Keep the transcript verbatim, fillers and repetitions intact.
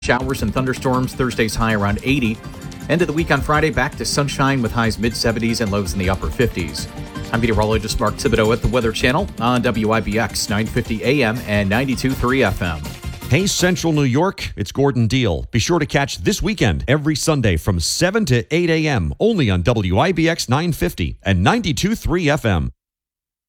Showers and thunderstorms. Thursday's high around eighty. End of the week on Friday, back to sunshine with highs mid-seventies and lows in the upper fifties. I'm meteorologist Mark Thibodeau at the Weather Channel on W I B X nine fifty A M and ninety-two point three F M. Hey, Central New York, it's Gordon Deal. Be sure to catch This Weekend every Sunday from seven to eight A M only on W I B X nine fifty and ninety-two point three F M.